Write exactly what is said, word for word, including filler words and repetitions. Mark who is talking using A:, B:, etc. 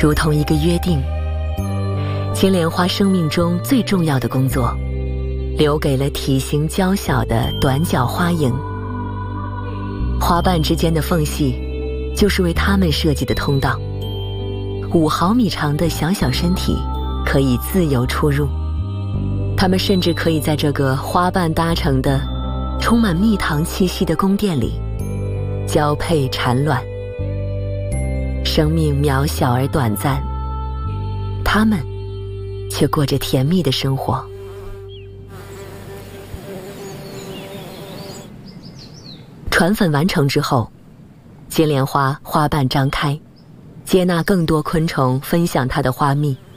A: 如同一个约定。金莲花生命中最重要的工作，留给了体型娇小的短脚花蝇。花瓣之间的缝隙，就是为它们设计的通道。五毫米长的小小身体，可以自由出入。它们甚至可以在这个花瓣搭成的、充满蜜糖气息的宫殿里，交配产卵。生命渺小而短暂，它们却过着甜蜜的生活。传粉完成之后，金莲花花瓣张开，接纳更多昆虫分享它的花蜜。